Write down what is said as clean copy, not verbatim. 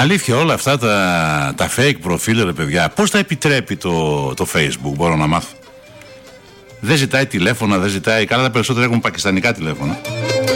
Αλήθεια, όλα αυτά τα fake προφίλ, ρε παιδιά, πώς τα επιτρέπει το Facebook, μπορώ να μάθω. Δεν ζητάει τηλέφωνα, δεν ζητάει. Καλά, τα περισσότερα έχουν πακιστανικά τηλέφωνα.